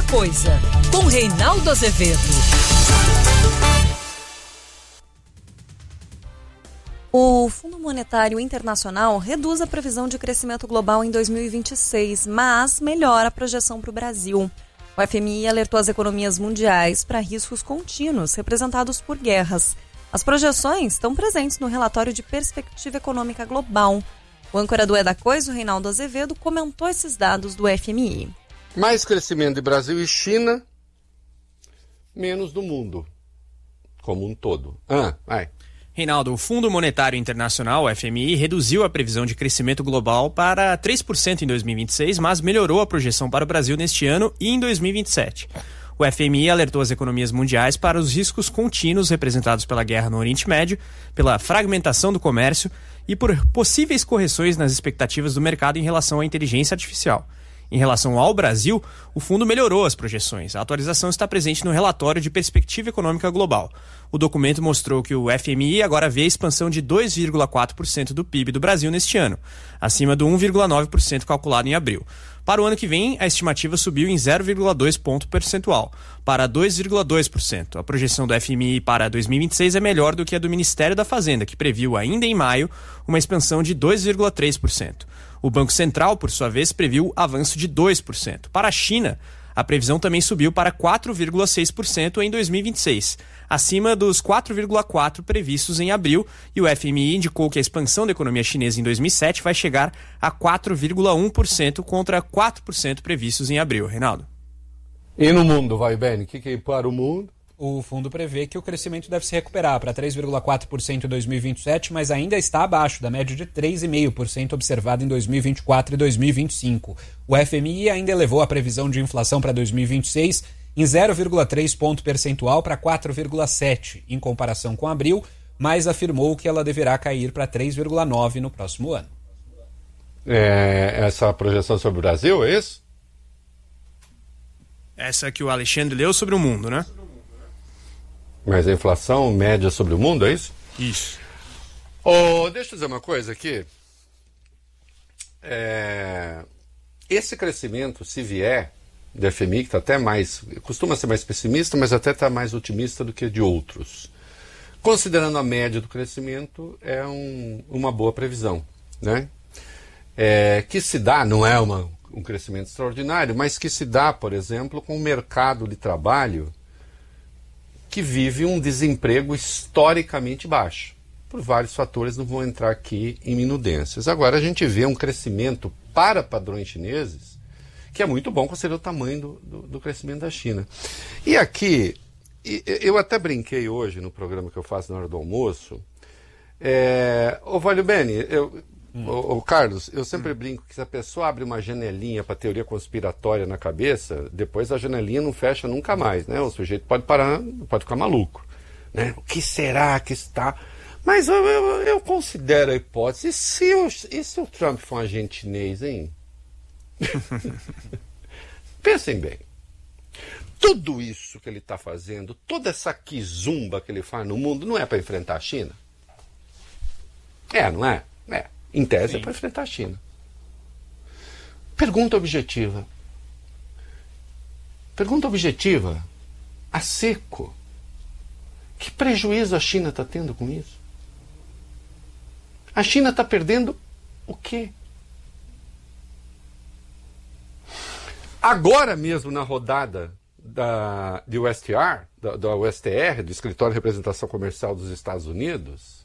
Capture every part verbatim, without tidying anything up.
Coisa, com Reinaldo Azevedo. O Fundo Monetário Internacional reduz a previsão de crescimento global em dois mil e vinte e seis, mas melhora a projeção para o Brasil. O F M I alertou as economias mundiais para riscos contínuos representados por guerras. As projeções estão presentes no relatório de perspectiva econômica global. O âncora do É da Coisa, o Reinaldo Azevedo, comentou esses dados do F M I. Mais crescimento de Brasil e China, menos do mundo como um todo. Ah, vai. Reinaldo, o Fundo Monetário Internacional, o F M I, reduziu a previsão de crescimento global para três por cento em dois mil e vinte e seis, mas melhorou a projeção para o Brasil neste ano e em dois mil e vinte e sete. O F M I alertou as economias mundiais para os riscos contínuos representados pela guerra no Oriente Médio, pela fragmentação do comércio e por possíveis correções nas expectativas do mercado em relação à inteligência artificial. Em relação ao Brasil, o fundo melhorou as projeções. A atualização está presente no relatório de perspectiva econômica global. O documento mostrou que o F M I agora vê a expansão de dois vírgula quatro por cento do P I B do Brasil neste ano, acima do um vírgula nove por cento calculado em abril. Para o ano que vem, a estimativa subiu em zero vírgula dois ponto percentual, para dois vírgula dois por cento. A projeção do F M I para dois mil e vinte e seis é melhor do que a do Ministério da Fazenda, que previu ainda em maio uma expansão de dois vírgula três por cento. O Banco Central, por sua vez, previu avanço de dois por cento. Para a China, a previsão também subiu para quatro vírgula seis por cento em dois mil e vinte e seis, acima dos quatro vírgula quatro por cento previstos em abril, e o F M I indicou que a expansão da economia chinesa em dois mil e sete vai chegar a quatro vírgula um por cento contra quatro por cento previstos em abril. Reinaldo. E no mundo, vai bem? O que que é para o mundo? O fundo prevê que o crescimento deve se recuperar para três vírgula quatro por cento em dois mil e vinte e sete, mas ainda está abaixo da média de três vírgula cinco por cento observada em dois mil e vinte e quatro e dois mil e vinte e cinco. O F M I ainda elevou a previsão de inflação para dois mil e vinte e seis em zero vírgula três ponto percentual para quatro vírgula sete em comparação com abril, mas afirmou que ela deverá cair para três vírgula nove no próximo ano. É, essa projeção sobre o Brasil, é isso? Essa que o Alexandre leu sobre o mundo, né? Mas a inflação média sobre o mundo, é isso? Isso. Oh, deixa eu dizer uma coisa aqui. É... Esse crescimento, se vier do F M I, que está até mais, costuma ser mais pessimista, mas até está mais otimista do que de outros. Considerando a média do crescimento, é um, uma boa previsão, né? É, que se dá, não é uma, um crescimento extraordinário, mas que se dá, por exemplo, com o mercado de trabalho que vive um desemprego historicamente baixo. Por vários fatores, não vou entrar aqui em minudências. Agora, a gente vê um crescimento para padrões chineses que é muito bom considerando o tamanho do, do, do crescimento da China. E aqui, eu até brinquei hoje no programa que eu faço na hora do almoço. É, ô, Valio Beni, eu... Hum. Ô, ô, Carlos, eu sempre hum. brinco que se a pessoa abre uma janelinha para teoria conspiratória na cabeça, depois a janelinha não fecha nunca mais, né? O sujeito pode parar, pode ficar maluco, né? O que será que está... Mas eu, eu, eu considero a hipótese, e se, o, e se o Trump for um agente chinês, hein? Pensem bem. Tudo isso que ele está fazendo, toda essa quizumba que ele faz no mundo, não é para enfrentar a China? É, não é? É. Em tese, sim, é para enfrentar a China. Pergunta objetiva. Pergunta objetiva. A seco. Que prejuízo a China está tendo com isso? A China está perdendo o quê? Agora mesmo, na rodada da, de U S T R, da, da U S T R, do Escritório de Representação Comercial dos Estados Unidos,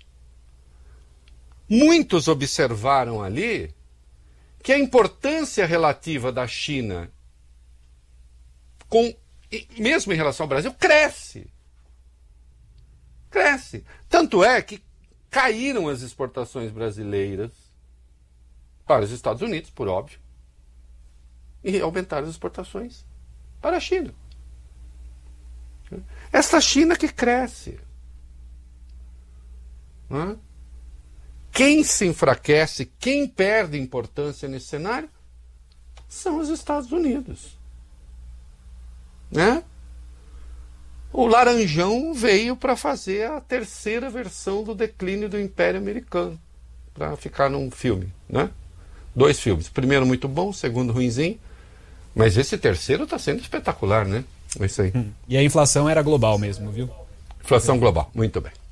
muitos observaram ali que a importância relativa da China, com, mesmo em relação ao Brasil, cresce. Cresce. Tanto é que caíram as exportações brasileiras para os Estados Unidos, por óbvio, e aumentaram as exportações para a China. Essa China que cresce. Não é? Quem se enfraquece, quem perde importância nesse cenário, são os Estados Unidos. Né? O Laranjão veio para fazer a terceira versão do declínio do Império Americano, para ficar num filme. Né? Dois filmes. O primeiro muito bom, o segundo ruinzinho. Mas esse terceiro está sendo espetacular, né? É isso aí. Hum. E a inflação era global mesmo, viu? Inflação global, muito bem.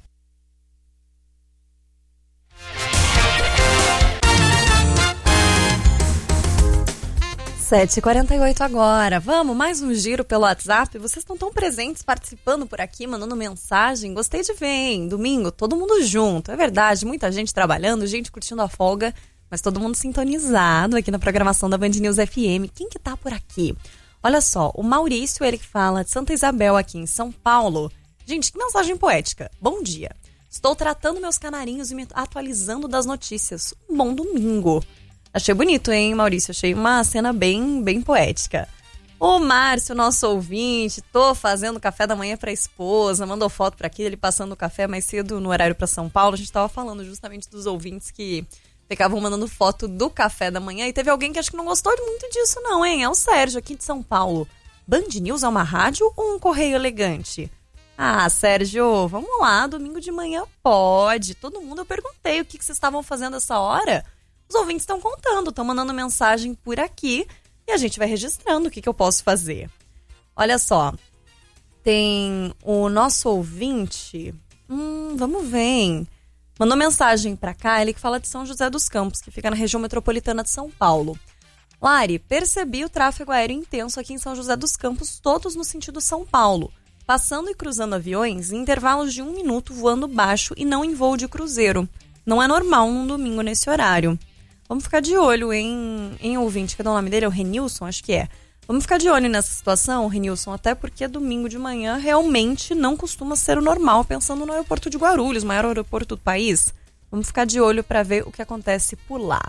sete e quarenta e oito agora. Vamos, mais um giro pelo WhatsApp. Vocês estão tão presentes, participando por aqui, mandando mensagem. Gostei de ver, hein? Domingo, todo mundo junto. É verdade, muita gente trabalhando, gente curtindo a folga, mas todo mundo sintonizado aqui na programação da Band News F M. Quem que tá por aqui? Olha só, o Maurício, ele que fala de Santa Isabel aqui em São Paulo. Gente, que mensagem poética. Bom dia. Estou tratando meus canarinhos e me atualizando das notícias. Um bom domingo. Achei bonito, hein, Maurício? Achei uma cena bem, bem poética. O Márcio, nosso ouvinte, tô fazendo café da manhã pra esposa, mandou foto pra aqui, ele passando o café mais cedo no horário pra São Paulo. A gente tava falando justamente dos ouvintes que ficavam mandando foto do café da manhã e teve alguém que acho que não gostou muito disso não, hein? É o Sérgio, aqui de São Paulo. Band News é uma rádio ou um correio elegante? Ah, Sérgio, vamos lá, domingo de manhã pode. Todo mundo, eu perguntei o que, que vocês estavam fazendo essa hora. Os ouvintes estão contando, estão mandando mensagem por aqui e a gente vai registrando o que, que eu posso fazer. Olha só, tem o nosso ouvinte, hum, vamos ver, mandou mensagem pra cá, ele que fala de São José dos Campos, que fica na região metropolitana de São Paulo. Lari, percebi o tráfego aéreo intenso aqui em São José dos Campos, todos no sentido São Paulo, passando e cruzando aviões em intervalos de um minuto voando baixo e não em voo de cruzeiro. Não é normal num domingo nesse horário. Vamos ficar de olho em, em ouvinte, cadê o nome dele? É o Renilson, acho que é. Vamos ficar de olho nessa situação, Renilson, até porque domingo de manhã realmente não costuma ser o normal, pensando no aeroporto de Guarulhos, maior aeroporto do país. Vamos ficar de olho para ver o que acontece por lá.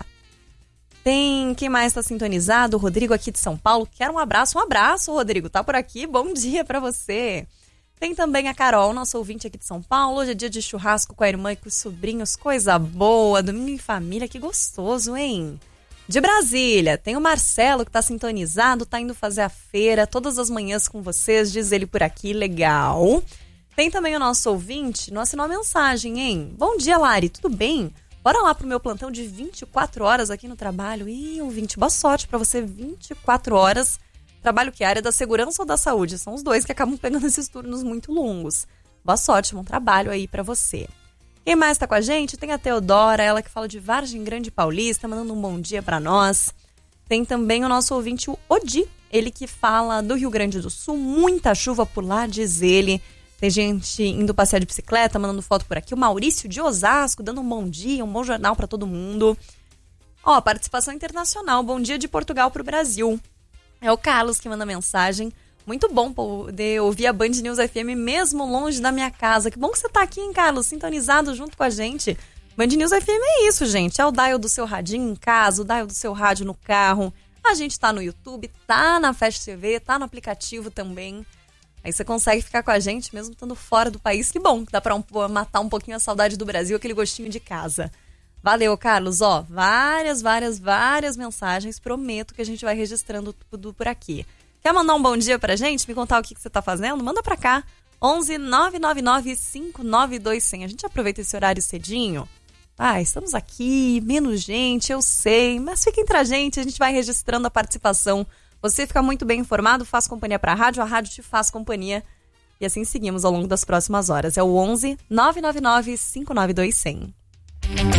Tem quem mais está sintonizado? O Rodrigo aqui de São Paulo. Quero um abraço. Um abraço, Rodrigo. Tá por aqui? Bom dia para você. Tem também a Carol, nossa ouvinte aqui de São Paulo. Hoje é dia de churrasco com a irmã e com os sobrinhos. Coisa boa. Domingo em família. Que gostoso, hein? De Brasília, tem o Marcelo que tá sintonizado, tá indo fazer a feira todas as manhãs com vocês, diz ele por aqui. Legal. Tem também o nosso ouvinte, não assinou a mensagem, hein? Bom dia, Lari. Tudo bem? Bora lá pro meu plantão de vinte e quatro horas aqui no trabalho. Ih, ouvinte, boa sorte pra você. vinte e quatro horas. Trabalho que é área da segurança ou da saúde? São os dois que acabam pegando esses turnos muito longos. Boa sorte, bom trabalho aí pra você. Quem mais tá com a gente? Tem a Teodora, ela que fala de Vargem Grande Paulista, mandando um bom dia pra nós. Tem também o nosso ouvinte, o Odi, ele que fala do Rio Grande do Sul, muita chuva por lá, diz ele. Tem gente indo passear de bicicleta, mandando foto por aqui. O Maurício de Osasco, dando um bom dia, um bom jornal pra todo mundo. Ó, participação internacional, bom dia de Portugal pro Brasil. É o Carlos que manda mensagem. Muito bom poder ouvir a Band News F M mesmo longe da minha casa. Que bom que você tá aqui, hein, Carlos? Sintonizado junto com a gente. Band News F M é isso, gente. É o dial do seu radinho em casa, o dial do seu rádio no carro. A gente tá no YouTube, tá na Fast T V, tá no aplicativo também. Aí você consegue ficar com a gente mesmo estando fora do país. Que bom, dá pra um, matar um pouquinho a saudade do Brasil, aquele gostinho de casa. Valeu, Carlos. Ó, várias, várias, várias mensagens. Prometo que a gente vai registrando tudo por aqui. Quer mandar um bom dia pra gente? Me contar o que, que você tá fazendo? Manda pra cá. onze nove nove nove cinco nove dois zero zero. A gente aproveita esse horário cedinho. Ah, estamos aqui, menos gente, eu sei. Mas fica entre a gente, a gente vai registrando a participação. Você fica muito bem informado, faz companhia pra rádio, a rádio te faz companhia. E assim seguimos ao longo das próximas horas. É o onze nove nove nove cinco nove dois zero zero.